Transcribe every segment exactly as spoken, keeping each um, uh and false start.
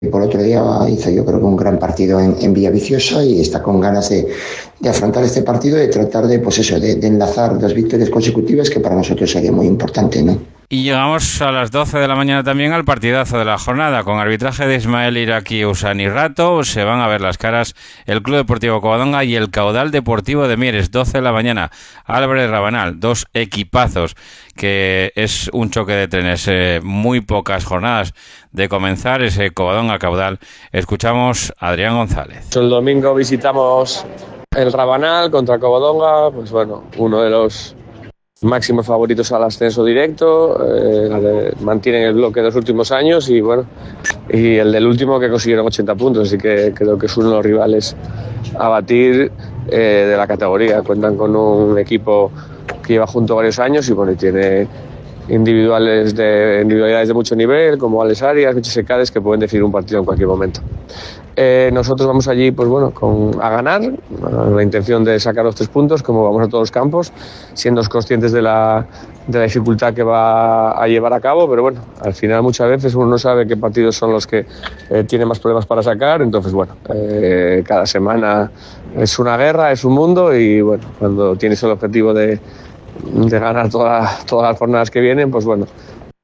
Por otro día hizo yo creo que un gran partido en, en Villaviciosa y está con ganas de, de afrontar este partido y de tratar de, pues eso, de, de enlazar dos victorias consecutivas que para nosotros sería muy importante, ¿no? Y llegamos a las doce de la mañana también al partidazo de la jornada. Con arbitraje de Ismael Iraqi Usani Rato se van a ver las caras el Club Deportivo Covadonga y el Caudal Deportivo de Mieres. doce de la mañana, Álvarez Rabanal, dos equipazos, que es un choque de trenes. Eh, muy pocas jornadas de comenzar ese Covadonga Caudal. Escuchamos a Adrián González. El domingo visitamos el Rabanal contra Covadonga, pues bueno, uno de los máximos favoritos al ascenso directo, eh, mantienen el bloque de los últimos años y bueno, y el del último que consiguieron ochenta puntos, así que creo que es uno de los rivales a batir eh, de la categoría. Cuentan con un equipo que lleva junto varios años y bueno, y tiene individuales de, individualidades de mucho nivel como Alex Arias, Michel Secades, que pueden decidir un partido en cualquier momento. Eh, nosotros vamos allí pues bueno, con, a ganar, con la intención de sacar los tres puntos, como vamos a todos los campos, siendo conscientes de la, de la dificultad que va a llevar a cabo, pero bueno, al final muchas veces uno no sabe qué partidos son los que eh, tienen más problemas para sacar, entonces bueno, eh, cada semana es una guerra, es un mundo y bueno, cuando tienes el objetivo de, de ganar toda, todas las jornadas que vienen, pues bueno,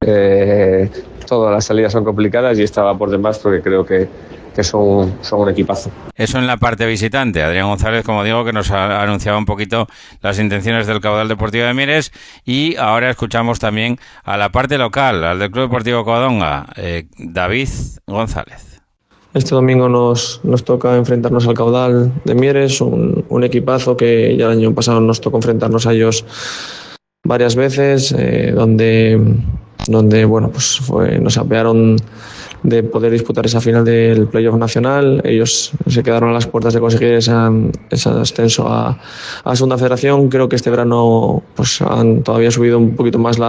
eh, todas las salidas son complicadas y esta va por demás porque creo que que son, son un equipazo. Eso en la parte visitante. Adrián González, como digo, que nos ha anunciado un poquito las intenciones del Caudal Deportivo de Mieres, y ahora escuchamos también a la parte local, al del Club Deportivo Covadonga, eh, David González. Este domingo nos, nos toca enfrentarnos al Caudal de Mieres, un, un equipazo que ya el año pasado nos tocó enfrentarnos a ellos varias veces, eh, donde, donde bueno, pues fue, nos apearon de poder disputar esa final del playoff nacional. Ellos se quedaron a las puertas de conseguir esa, ese ascenso a, a Segunda Federación. Creo que este verano pues han todavía subido un poquito más la